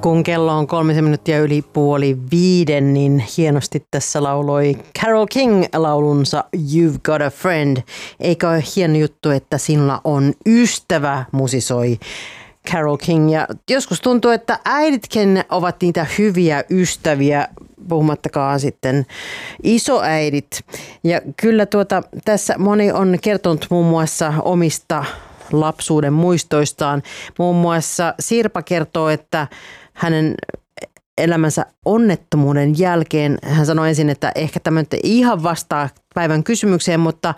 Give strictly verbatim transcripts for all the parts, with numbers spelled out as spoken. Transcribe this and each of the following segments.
Kun kello on kolmisen minuuttia yli puoli viiden, niin hienosti tässä lauloi Carole King laulunsa You've Got a Friend. Eikö ole hieno juttu, että sinulla on ystävä, musisoi Carole King. Ja joskus tuntuu, että äiditkin ovat niitä hyviä ystäviä, puhumattakaan sitten isoäidit. Ja kyllä tuota, tässä moni on kertonut muun muassa omista lapsuuden muistoistaan. Muun muassa Sirpa kertoo, että hänen elämänsä onnettomuuden jälkeen, hän sanoi ensin, että ehkä tämä nyt ei ihan vastaa päivän kysymykseen, mutta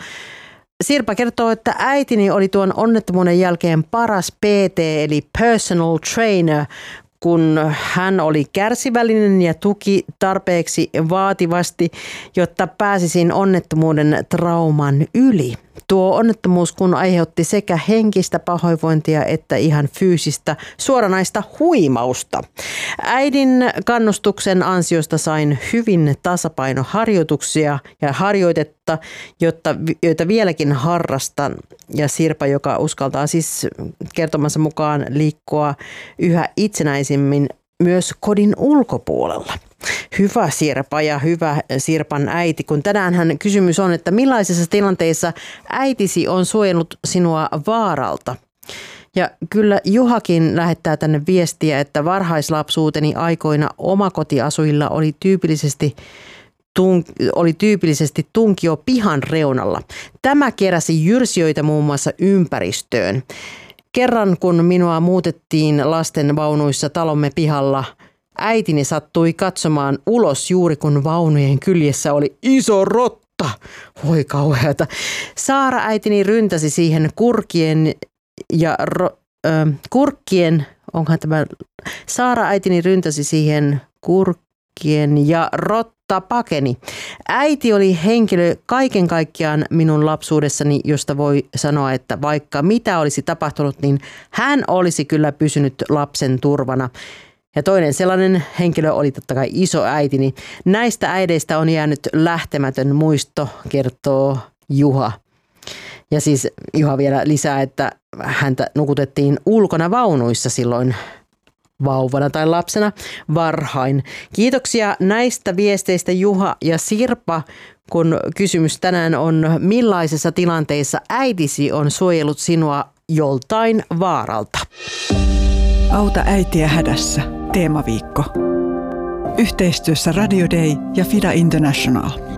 Sirpa kertoo, että äitini oli tuon onnettomuuden jälkeen paras P T eli personal trainer, kun hän oli kärsivällinen ja tuki tarpeeksi vaativasti, jotta pääsisin onnettomuuden trauman yli. Tuo onnettomuus kun aiheutti sekä henkistä pahoinvointia että ihan fyysistä suoranaista huimausta. Äidin kannustuksen ansiosta sain hyvin tasapainoharjoituksia ja harjoitetta, jotta, joita vieläkin harrastan. Ja Sirpa, joka uskaltaa siis kertomansa mukaan liikkua yhä itsenäisimmin myös kodin ulkopuolella. Hyvä Sirpa ja hyvä Sirpan äiti, kun tänäänhän kysymys on, että millaisissa tilanteissa äitisi on suojellut sinua vaaralta. Ja kyllä Juhakin lähettää tänne viestiä, että varhaislapsuuteni aikoina omakotiasujilla oli tyypillisesti Tunk, oli tyypillisesti tunkio pihan reunalla. Tämä keräsi jyrsijöitä muun muassa ympäristöön. Kerran kun minua muutettiin lasten vaunuissa talomme pihalla, äitini sattui katsomaan ulos juuri kun vaunujen kyljessä oli iso rotta. Voi kauheata. Saara äitini ryntäsi siihen kurkien ja ro, äh, kurkkien, onkohan tämä, Saara äitini ryntäsi siihen kurkkien ja rotta pakeni. Äiti oli henkilö kaiken kaikkiaan minun lapsuudessani, josta voi sanoa, että vaikka mitä olisi tapahtunut, niin hän olisi kyllä pysynyt lapsen turvana. Ja toinen sellainen henkilö oli totta kai isoäitini. Näistä äideistä on jäänyt lähtemätön muisto, kertoo Juha. Ja siis Juha vielä lisää, että häntä nukutettiin ulkona vaunuissa silloin vauvana tai lapsena varhain. Kiitoksia näistä viesteistä Juha ja Sirpa, kun kysymys tänään on, millaisessa tilanteissa äitisi on suojellut sinua joltain vaaralta. Auta äitiä hädässä. Teemaviikko. Yhteistyössä Radio Day ja Fida International.